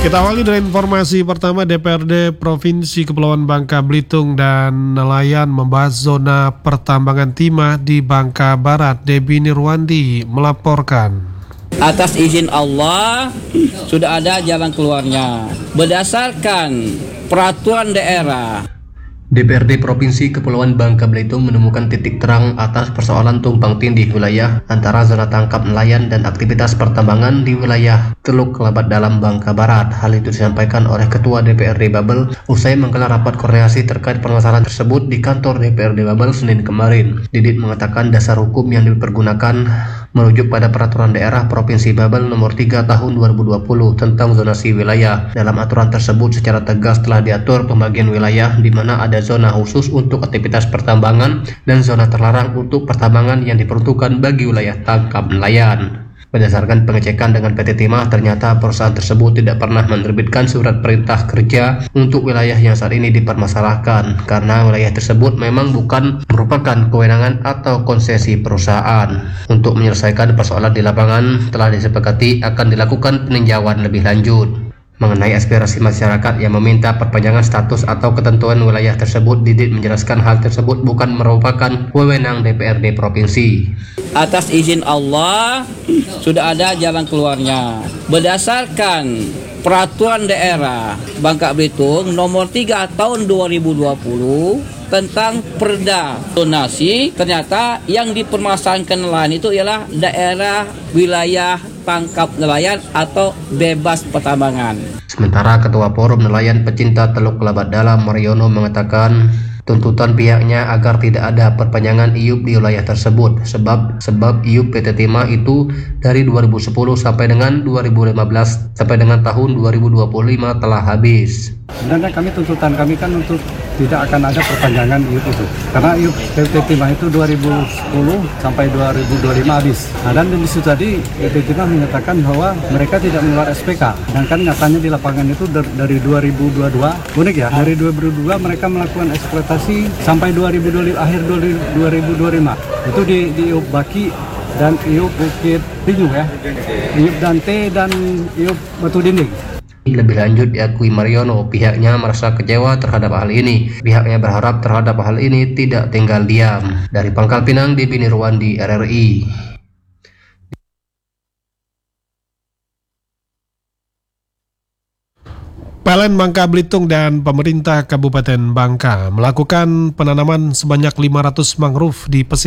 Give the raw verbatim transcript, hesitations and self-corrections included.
Kita awali dari informasi pertama. D P R D Provinsi Kepulauan Bangka Belitung dan nelayan membahas zona pertambangan timah di Bangka Barat. Debbie Nirwandi melaporkan. Atas izin Allah sudah ada jalan keluarnya berdasarkan peraturan daerah. D P R D Provinsi Kepulauan Bangka Belitung menemukan titik terang atas persoalan tumpang tindih wilayah antara zona tangkap nelayan dan aktivitas pertambangan di wilayah Teluk Kelabat Dalam, Bangka Barat. Hal itu disampaikan oleh Ketua D P R D Babel usai menggelar rapat koordinasi terkait permasalahan tersebut di kantor D P R D Babel Senin kemarin. Didit mengatakan dasar hukum yang dipergunakan merujuk pada Peraturan Daerah Provinsi Babel Nomor tiga Tahun dua ribu dua puluh tentang zonasi wilayah. Dalam aturan tersebut secara tegas telah diatur pembagian wilayah di mana ada zona khusus untuk aktivitas pertambangan dan zona terlarang untuk pertambangan yang diperuntukkan bagi wilayah tangkap nelayan. Berdasarkan pengecekan dengan P T Timah, ternyata perusahaan tersebut tidak pernah menerbitkan surat perintah kerja untuk wilayah yang saat ini dipermasalahkan, karena wilayah tersebut memang bukan merupakan kewenangan atau konsesi perusahaan. Untuk menyelesaikan persoalan di lapangan, telah disepakati akan dilakukan peninjauan lebih lanjut. Mengenai aspirasi masyarakat yang meminta perpanjangan status atau ketentuan wilayah tersebut, Didit menjelaskan hal tersebut bukan merupakan wewenang D P R D Provinsi. Atas izin Allah sudah ada jalan keluarnya berdasarkan peraturan daerah Bangka Belitung Nomor tiga Tahun dua ribu dua puluh tentang perda zonasi. Ternyata yang dipermasalahkan nelayan itu ialah daerah wilayah tangkap nelayan atau bebas pertambangan. Sementara Ketua Forum Nelayan Pecinta Teluk Kelabat Dalam, Mariono, mengatakan tuntutan pihaknya agar tidak ada perpanjangan I U P di wilayah tersebut sebab sebab I U P P T Timah itu dari dua ribu sepuluh sampai dengan dua ribu lima belas sampai dengan tahun dua ribu dua puluh lima telah habis. Sebenarnya kami tuntutan kami kan untuk tidak akan ada perpanjangan I U P itu, karena I U P P T Timah itu dua ribu sepuluh sampai dua ribu dua puluh lima habis. Nah, dan di situ tadi P T Timah menyatakan bahwa mereka tidak mengeluarkan S P K, sedangkan nyatanya di lapangan itu dari dua ribu dua puluh dua, unik ya, dari dua ribu dua puluh dua mereka melakukan eksploitasi sampai dua ribu dua puluh lima, akhir dua ribu dua puluh lima itu di, di I U P Baki dan I U P Bukit Tinggi ya, I U P Dante dan I U P Batu Dinding. Lebih lanjut, diakui Mariono, pihaknya merasa kecewa terhadap hal ini. Pihaknya berharap terhadap hal ini tidak tinggal diam. Dari Pangkal Pinang, Debbie Nirwandi, R R I. P L N Bangka Belitung dan pemerintah Kabupaten Bangka melakukan penanaman sebanyak lima ratus mangrove di pesisir